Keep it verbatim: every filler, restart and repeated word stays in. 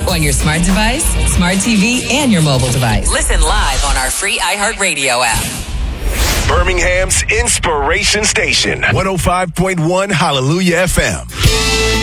on your smart device, smart T V, and your mobile device. Listen live on our free iHeartRadio app. Birmingham's Inspiration Station, one oh five point one Hallelujah F M.